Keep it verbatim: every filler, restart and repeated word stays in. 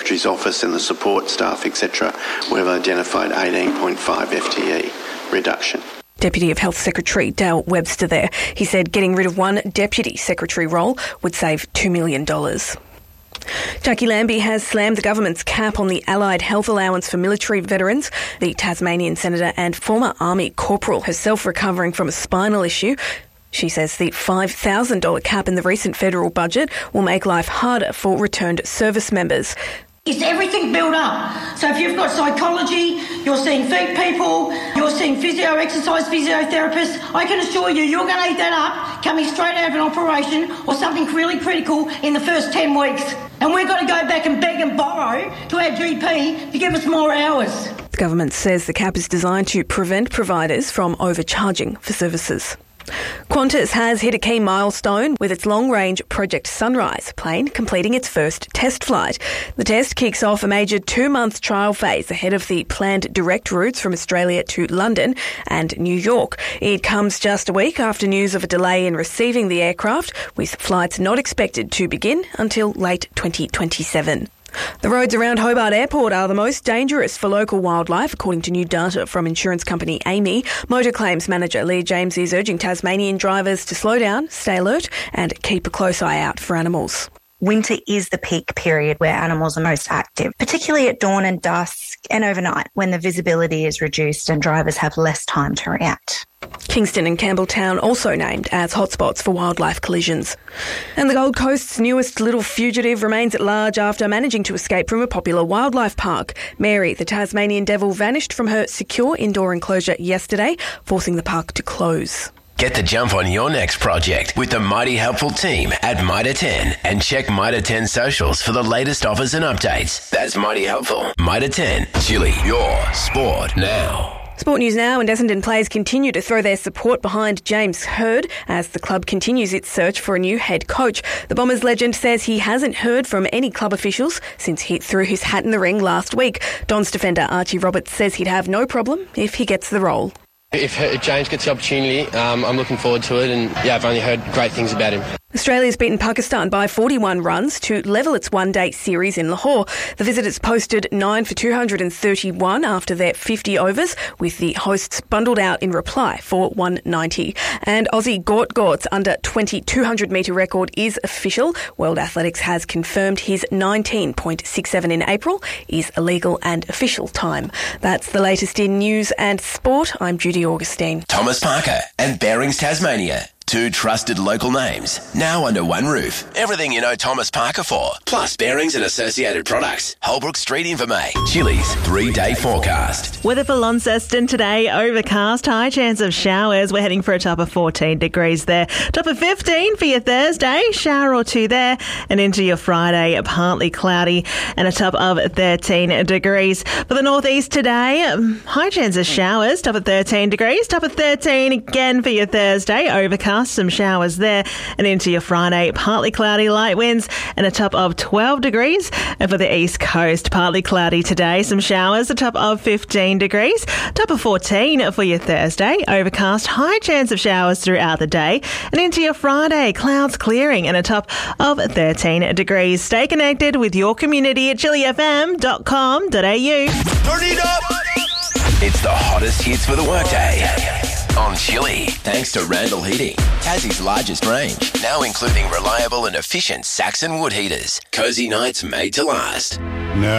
Secretary's office and the support staff, et cetera, we've identified eighteen point five F T E reduction. Deputy of Health Secretary Dale Webster there. He said getting rid of one Deputy Secretary role would save two million dollars. Jackie Lambie has slammed the government's cap on the Allied Health Allowance for military veterans. The Tasmanian Senator and former Army Corporal, herself recovering from a spinal issue. She says the five thousand dollars cap in the recent federal budget will make life harder for returned service members. It's everything built up. So if you've got psychology, you're seeing feet people, you're seeing physio, exercise physiotherapists, I can assure you, you're going to eat that up coming straight out of an operation or something really critical in the first ten weeks. And we've got to go back and beg and borrow to our G P to give us more hours. The government says the cap is designed to prevent providers from overcharging for services. Qantas has hit a key milestone with its long-range Project Sunrise plane completing its first test flight. The test kicks off a major two-month trial phase ahead of the planned direct routes from Australia to London and New York. It comes just a week after news of a delay in receiving the aircraft, with flights not expected to begin until late twenty twenty-seven. The roads around Hobart Airport are the most dangerous for local wildlife, according to new data from insurance company A M I. Motor Claims Manager Leah James is urging Tasmanian drivers to slow down, stay alert and keep a close eye out for animals. Winter is the peak period where animals are most active, particularly at dawn and dusk and overnight when the visibility is reduced and drivers have less time to react. Kingston and Campbelltown also named as hotspots for wildlife collisions. And the Gold Coast's newest little fugitive remains at large after managing to escape from a popular wildlife park. Mary, the Tasmanian devil, vanished from her secure indoor enclosure yesterday, forcing the park to close. Get the jump on your next project with the Mighty Helpful team at Mitre ten and check Mitre ten socials for the latest offers and updates. That's Mighty Helpful. Mitre ten, Chili, your sport now. Sport news now, and Essendon players continue to throw their support behind James Hird as the club continues its search for a new head coach. The Bombers legend says he hasn't heard from any club officials since he threw his hat in the ring last week. Dons defender Archie Roberts says he'd have no problem if he gets the role. If, if James gets the opportunity, um, I'm looking forward to it, and yeah, I've only heard great things about him. Australia's beaten Pakistan by forty-one runs to level its one-day series in Lahore. The visitors posted nine for two hundred thirty-one after their fifty overs, with the hosts bundled out in reply for one ninety. And Aussie Gort Gort's under twenty two hundred metre record is official. World Athletics has confirmed his nineteen point six seven in April is a legal and official time. That's the latest in news and sport. I'm Judy Augustine. Thomas Parker and Bearings Tasmania. Two trusted local names, now under one roof. Everything you know Thomas Parker for, plus Bearings and associated products. Holbrook Street Invermay. Chili's three-day forecast. Weather for Launceston today, overcast, high chance of showers. We're heading for a top of fourteen degrees there. Top of fifteen for your Thursday, shower or two there. And into your Friday, partly cloudy and a top of thirteen degrees. For the northeast today, high chance of showers, top of thirteen degrees. Top of thirteen again for your Thursday, overcast. Some showers there, and into your Friday, partly cloudy, light winds and a top of twelve degrees. And for the east coast, partly cloudy today, some showers, a top of fifteen degrees, top of fourteen for your Thursday, overcast, high chance of showers throughout the day. And into your Friday, clouds clearing and a top of thirteen degrees. Stay connected with your community at chili f m dot com dot a u. Turn it up! It's the hottest hits for the workday on Chili, thanks to Randall Heating, Tassie's largest range, now including reliable and efficient Saxon wood heaters. Cozy nights made to last. No.